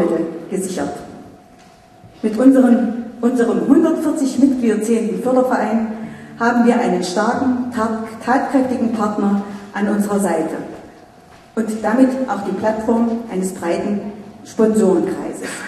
Fahrmittel gesichert. Mit unserem 140 Mitglieder zählenden Förderverein haben wir einen starken, tatkräftigen Partner an unserer Seite und damit auch die Plattform eines breiten Sponsorenkreises.